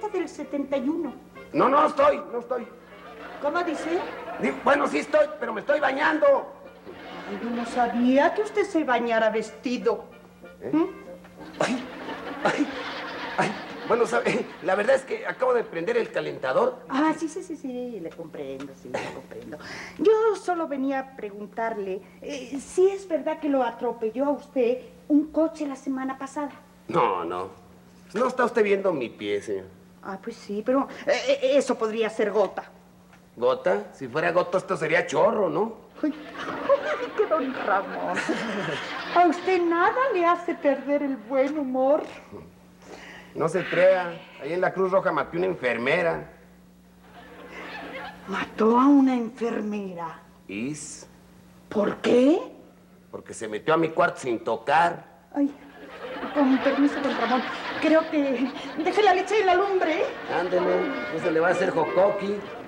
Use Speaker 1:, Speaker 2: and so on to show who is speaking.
Speaker 1: esa del 71.
Speaker 2: No estoy.
Speaker 1: ¿Cómo dice?
Speaker 2: Bueno, sí estoy, pero me estoy bañando.
Speaker 1: Ay, yo no sabía que usted se bañara vestido.
Speaker 2: Ay, bueno, ¿sabe? La verdad es que acabo de prender el calentador.
Speaker 1: Ah, sí, le comprendo. Yo solo venía a preguntarle si es verdad que lo atropelló a usted un coche la semana pasada.
Speaker 2: No. No está usted viendo mi pie, señor.
Speaker 1: Ah, pues sí, pero eso podría ser gota.
Speaker 2: ¿Gota? Si fuera gota, esto sería chorro, ¿no?
Speaker 1: Ay, qué don Ramón. A usted nada le hace perder el buen humor.
Speaker 2: No se crea. Ahí en la Cruz Roja maté una enfermera.
Speaker 1: ¿Mató a una enfermera? ¿Por qué?
Speaker 2: Porque se metió a mi cuarto sin tocar.
Speaker 1: Ay, con permiso, don Ramón. Creo que... Deje la leche y la lumbre.
Speaker 2: Ándele, no se le va a hacer jocoqui.